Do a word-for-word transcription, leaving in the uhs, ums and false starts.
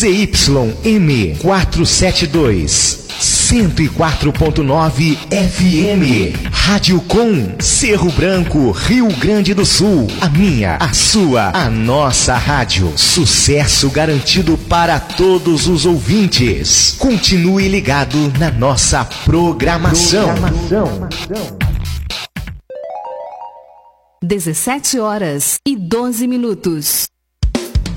Z Y M quatrocentos e setenta e dois, cento e quatro ponto nove F M. Rádio Com, Cerro Branco, Rio Grande do Sul. A minha, a sua, a nossa rádio. Sucesso garantido para todos os ouvintes. Continue ligado na nossa programação. programação. dezessete horas e doze minutos.